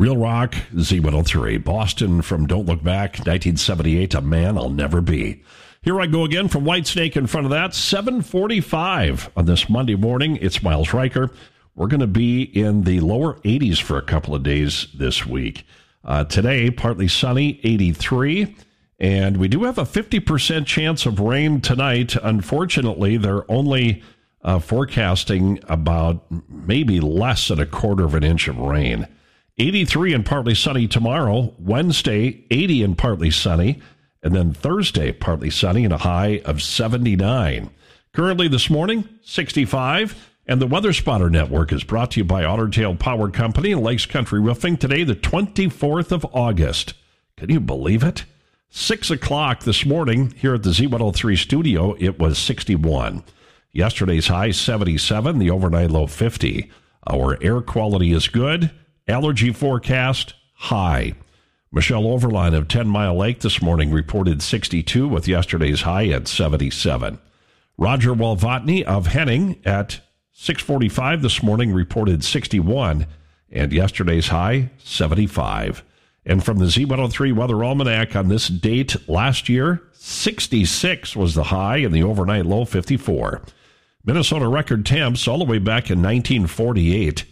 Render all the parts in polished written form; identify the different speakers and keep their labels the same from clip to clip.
Speaker 1: Real Rock, Z103. Boston from Don't Look Back, 1978, A Man I'll Never Be. Here I go again from Whitesnake in front of that, 7:45 on this Monday morning. It's Miles Riker. We're going to be in the lower 80s for a couple of days this week. Today, partly sunny, 83. And we do have a 50% chance of rain tonight. Unfortunately, they're only forecasting about maybe less than a quarter of an inch of rain. 83 and partly sunny tomorrow. Wednesday, 80 and partly sunny. And then Thursday, partly sunny and a high of 79. Currently this morning, 65. And the Weather Spotter Network is brought to you by Otter Tail Power Company and Lakes Country Roofing. Today, the 24th of August. Can you believe it? 6 o'clock this morning here at the Z103 studio, it was 61. Yesterday's high, 77. The overnight low, 50. Our air quality is good. Allergy forecast, high. Michelle Overline of 10 Mile Lake this morning reported 62 with yesterday's high at 77. Roger Walvatney of Henning at 6:45 this morning reported 61 and yesterday's high 75. And from the Z103 Weather Almanac on this date last year, 66 was the high and the overnight low 54. Minnesota record temps all the way back in 1948,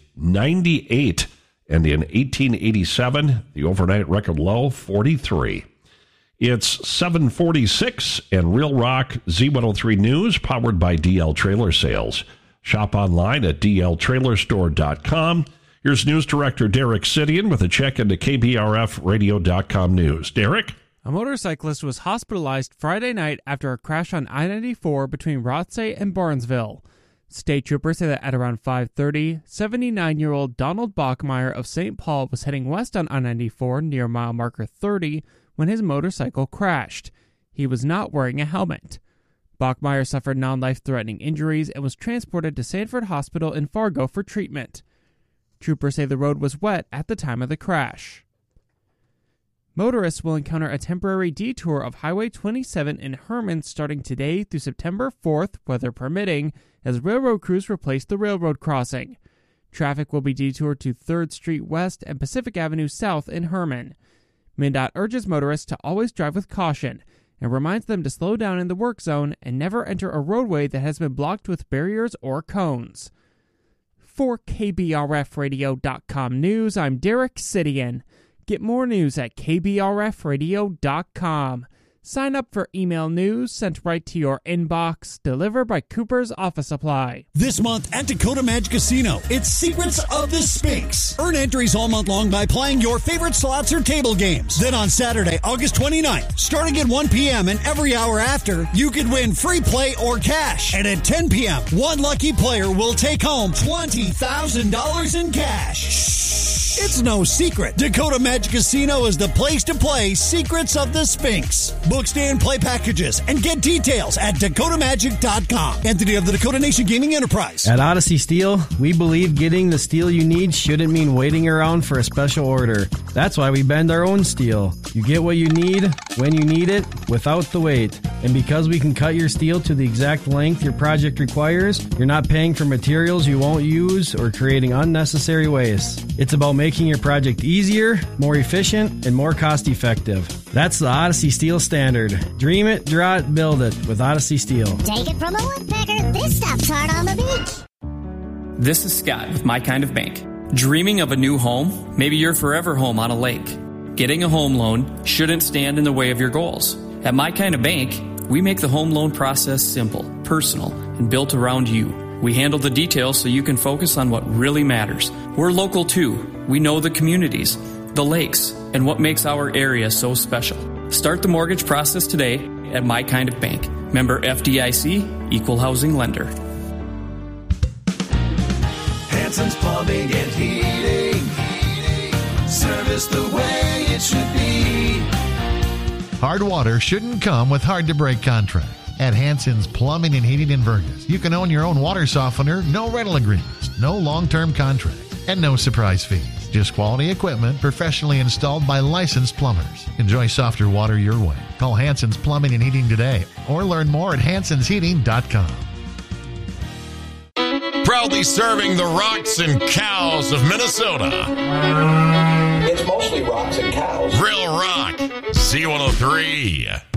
Speaker 1: 98. And in 1887, the overnight record low, 43. It's 7:46 and Real Rock Z103 News powered by DL Trailer Sales. Shop online at dltrailerstore.com. Here's News Director Derek Sidian with a check into KBRFradio.com news. Derek?
Speaker 2: A motorcyclist was hospitalized Friday night after a crash on I-94 between Rothsay and Barnesville. State troopers say that at around 5:30, 79-year-old Donald Bachmeyer of St. Paul was heading west on I-94 near mile marker 30 when his motorcycle crashed. He was not wearing a helmet. Bachmeyer suffered non-life-threatening injuries and was transported to Sanford Hospital in Fargo for treatment. Troopers say the road was wet at the time of the crash. Motorists will encounter a temporary detour of Highway 27 in Herman starting today through September 4th, weather permitting, as railroad crews replace the railroad crossing. Traffic will be detoured to 3rd Street West and Pacific Avenue South in Herman. MnDOT urges motorists to always drive with caution and reminds them to slow down in the work zone and never enter a roadway that has been blocked with barriers or cones. For KBRFradio.com News, I'm Derek Sidian. Get more news at KBRFradio.com. Sign up for email news sent right to your inbox, delivered by Cooper's Office Supply.
Speaker 3: This month at Dakota Magic Casino, it's Secrets of the Sphinx. Earn entries all month long by playing your favorite slots or table games. Then on Saturday, August 29th, starting at 1 p.m. and every hour after, you could win free play or cash. And at 10 p.m., one lucky player will take home $20,000 in cash. Shh. It's no secret. Dakota Magic Casino is the place to play Secrets of the Sphinx. Book stand play packages and get details at dakotamagic.com. Entity of the Dakota Nation Gaming Enterprise.
Speaker 4: At Odyssey Steel, we believe getting the steel you need shouldn't mean waiting around for a special order. That's why we bend our own steel. You get what you need, when you need it, without the wait. And because we can cut your steel to the exact length your project requires, you're not paying for materials you won't use or creating unnecessary waste. It's about making your project easier, more efficient, and more cost-effective. That's the Odyssey Steel standard. Dream it, draw it, build it with Odyssey Steel.
Speaker 5: Take it from a woodpecker. This stuff's hard on the beach.
Speaker 6: This is Scott with My Kind of Bank. Dreaming of a new home? Maybe your forever home on a lake. Getting a home loan shouldn't stand in the way of your goals. At My Kind of Bank, we make the home loan process simple, personal, and built around you. We handle the details so you can focus on what really matters. We're local too. We know the communities, the lakes, and what makes our area so special. Start the mortgage process today at My Kind of Bank. Member FDIC, Equal Housing Lender.
Speaker 7: Hanson's Plumbing and Heating. Service the way it should be.
Speaker 8: Hard water shouldn't come with hard-to-break contracts. At Hanson's Plumbing and Heating in Vergas, you can own your own water softener, no rental agreements, no long-term contracts, and no surprise fees. Just quality equipment professionally installed by licensed plumbers. Enjoy softer water your way. Call Hanson's Plumbing and Heating today or learn more at hansonsheating.com.
Speaker 9: Proudly serving the rocks and cows of Minnesota.
Speaker 7: house.
Speaker 9: Real Rock, C103.